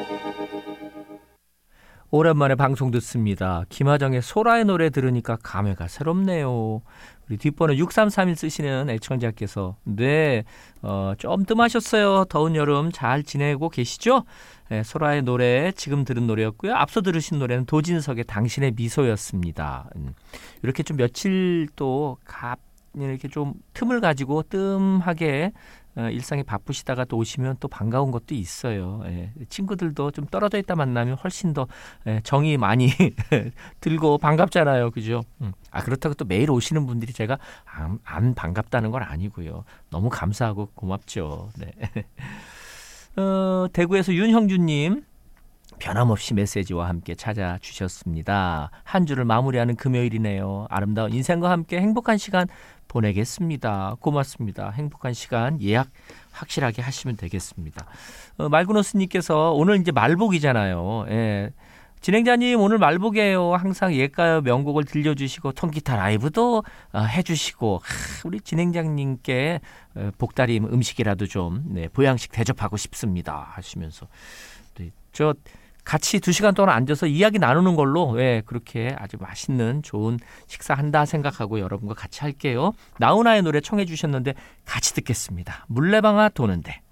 오랜만에 방송 듣습니다. 김하정의 소라의 노래 들으니까 감회가 새롭네요. 우리 뒷번호 6331 쓰시는 애청자께서 네, 좀 뜸하셨어요. 더운 여름 잘 지내고 계시죠? 네, 소라의 노래 지금 들은 노래였고요. 앞서 들으신 노래는 도진석의 당신의 미소였습니다. 이렇게 좀 며칠 또 이렇게 좀 틈을 가지고 뜸하게 일상에 바쁘시다가 또 오시면 또 반가운 것도 있어요. 예, 친구들도 좀 떨어져 있다 만나면 훨씬 더 정이 많이 들고 반갑잖아요. 그죠? 그렇다고 또 매일 오시는 분들이 제가 안 반갑다는 건 아니고요. 너무 감사하고 고맙죠. 네. 대구에서 윤형주님 변함없이 메시지와 함께 찾아주셨습니다. 한 주를 마무리하는 금요일이네요. 아름다운 인생과 함께 행복한 시간 보내겠습니다. 고맙습니다. 행복한 시간 예약 확실하게 하시면 되겠습니다. 말구노스님께서 오늘 이제 말복이잖아요. 예. 진행자님 오늘 말복이에요. 항상 옛가요 명곡을 들려주시고 통기타 라이브도 해주시고 우리 진행자님께 복다림 음식이라도 좀 보양식 대접하고 싶습니다 하시면서 저 같이 2시간 동안 앉아서 이야기 나누는 걸로 그렇게 아주 맛있는 좋은 식사한다 생각하고 여러분과 같이 할게요. 나훈아의 노래 청해 주셨는데 같이 듣겠습니다. 물레방아 도는데.